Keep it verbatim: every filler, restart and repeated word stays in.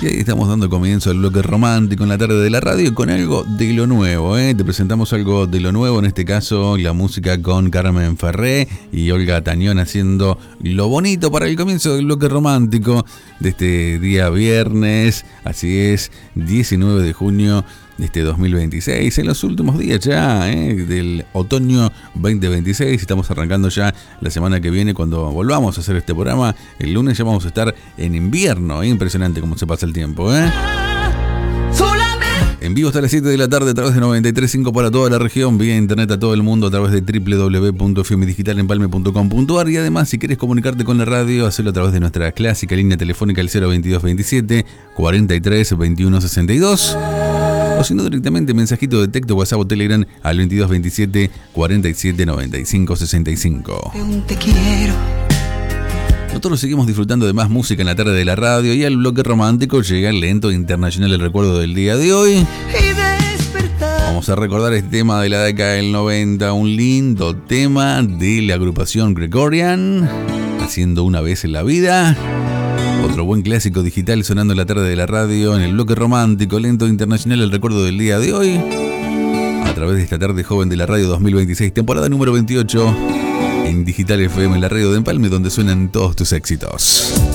Y ahí estamos dando comienzo al bloque romántico en la tarde de la radio con algo de lo nuevo, ¿eh? Te presentamos algo de lo nuevo, en este caso la música con Carmen Ferré y Olga Tañón haciendo lo bonito para el comienzo del bloque romántico de este día viernes, así es, diecinueve de junio de este dos mil veintiséis, en los últimos días ya ¿eh? del otoño veinte veintiséis. Estamos arrancando ya la semana que viene cuando volvamos a hacer este programa. El lunes ya vamos a estar en invierno, ¿eh? Impresionante cómo se pasa el tiempo, ¿eh? En vivo hasta las siete de la tarde a través de noventa y tres punto cinco para toda la región, vía internet a todo el mundo a través de doble u doble u doble u punto f m digital empalme punto com punto a r, y además si quieres comunicarte con la radio, hacelo a través de nuestra clásica línea telefónica el cero veintidós veintisiete cuarenta y tres veintiuno sesenta y dos, o si no directamente mensajito de texto, WhatsApp o Telegram al veintidós veintisiete cuarenta y siete noventa y cinco sesenta y cinco. Te quiero. Nosotros seguimos disfrutando de más música en la tarde de la radio y al bloque romántico llega el lento internacional del recuerdo del día de hoy. Vamos a recordar este tema de la década del noventa, un lindo tema de la agrupación Gregorian, Haciendo una vez en la vida. Otro buen clásico digital sonando en la tarde de la radio en el bloque romántico, lento internacional, el recuerdo del día de hoy. A través de esta tarde joven de la radio dos mil veintiséis, temporada número veintiocho. En Digital F M, la radio de Empalme, donde suenan todos tus éxitos.